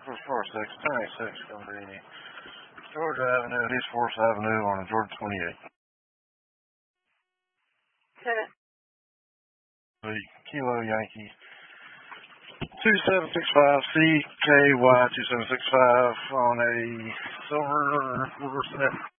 First floor 6, 1086 going to be Georgia Avenue, East 4th Avenue on Georgia 28. The Kilo Yankee 2765 CKY 2765 on a silver quarter set.